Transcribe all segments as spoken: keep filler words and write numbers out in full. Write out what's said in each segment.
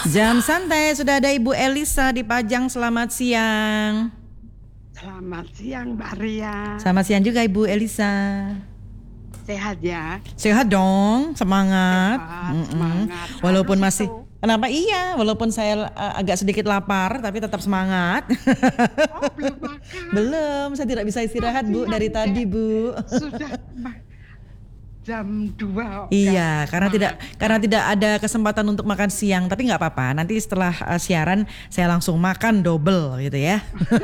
Jam santai sudah ada Ibu Elisa di Pajang. Selamat siang. Selamat siang Mbak Ria. Selamat siang juga Ibu Elisa. Sehat ya? Sehat dong, semangat. Sehat, semangat. Walaupun Harus masih itu. Kenapa iya? Walaupun saya uh, agak sedikit lapar, tapi tetap semangat. Oh, belum makan. Belum, saya tidak bisa istirahat Bu dari tadi Bu. Sudah jam dua. Iya, karena tidak karena tidak ada kesempatan untuk makan siang, tapi nggak apa-apa. Nanti setelah uh, siaran saya langsung makan double gitu ya.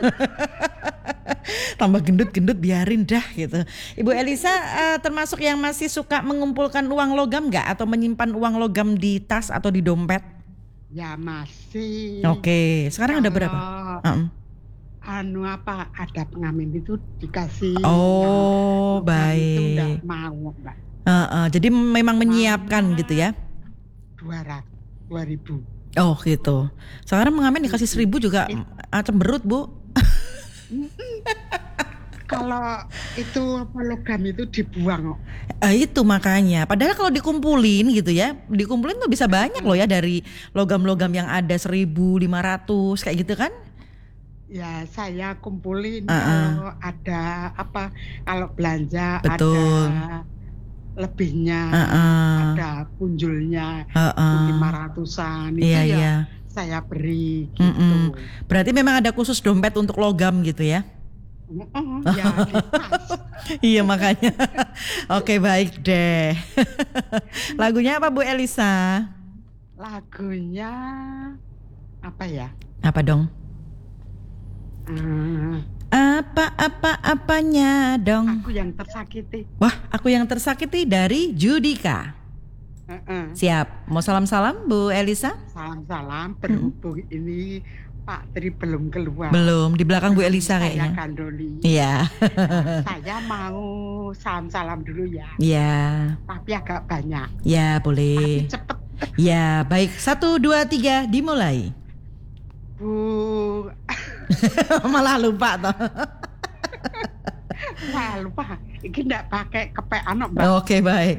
Tambah gendut-gendut biarin dah gitu. Ibu Elisa uh, termasuk yang masih suka mengumpulkan uang logam nggak atau menyimpan uang logam di tas atau di dompet? Ya masih. Oke, sekarang ada berapa? Uh-uh. Anu apa? Ada pengamen itu dikasih. Oh, baik. Itu udah mau Mbak. Uh, uh, jadi memang menyiapkan Mama, gitu ya? Dua ratus, dua ribu. Oh gitu. Sekarang pengamen dikasih seribu juga uh, cemberut Bu. Kalau itu logam itu dibuang. Eh, itu makanya. Padahal kalau dikumpulin gitu ya, dikumpulin tuh bisa banyak loh ya dari logam-logam yang ada seribu lima ratus kayak gitu kan? Ya saya kumpulin Uh-uh. kalau ada apa, kalau belanja Betul. ada lebihnya, Uh-uh. ada punjulnya Uh-uh. lima ratusan itu Iya, ya iya. saya beri gitu. Mm-mm. Berarti memang ada khusus dompet untuk logam gitu ya? Uh-uh, ya di tas. Iya makanya. Oke baik deh. Lagunya apa Bu Elisa? Lagunya apa ya? Apa dong? Uh, Apa-apa-apanya dong? aku yang tersakiti. Wah, aku yang tersakiti dari Judika. Uh-uh. Siap. Mau salam-salam Bu Elisa? Salam-salam, berhubung hmm. ini Pak Tri belum keluar. Belum, di belakang Bu Elisa kayaknya. Saya Gandoli. Iya. Nah, saya mau salam-salam dulu ya. Iya. Tapi agak banyak. Ya, boleh. Tapi cepet. Ya, baik. Satu, dua, tiga, dimulai. Bu. Malah lupa toh. Wah, lupa. Ini enggak pakai kepean, Mbak. Oke, baik.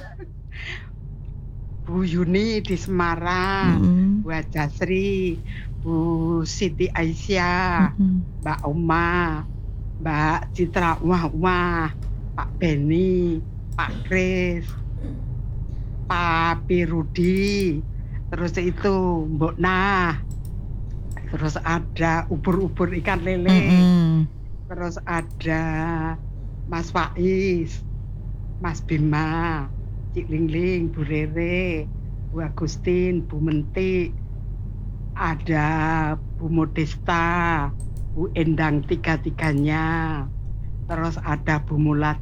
Bu Yuni di Semarang, mm-hmm. Bu Ajasri, Bu Siti Aisyah, mm-hmm. Mbak Oma, Mbak Citra Wah-Wah, Pak Beni, Pak Kris, Pak Pirudi, terus itu Mbok Nah, terus ada ubur-ubur ikan lele, mm-hmm. terus ada Mas Faiz, Mas Bima, Cik Lingling, Bu Rere, Bu Agustin, Bu Menti, ada Bu Modesta, Bu Endang tiga-tiganya, terus ada Bu Mulat